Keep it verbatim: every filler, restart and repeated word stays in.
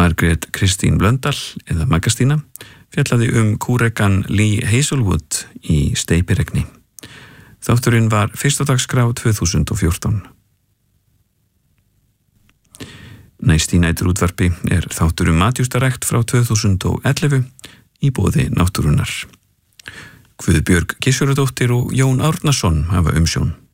Margrét Kristín Blöndal eða Maggastína fjallaði um kúrekan Lee Hazelwood í steypiregni. Þátturinn var fyrst á dagskrá tvö þúsund og fjórtán. Næst í næturútvarpi er þáttur um matjurtarækt frá tvö þúsund og ellefu í boði náttúrunnar. Guðbjörg Gissurardóttir og Jón Árnason hafa umsjón.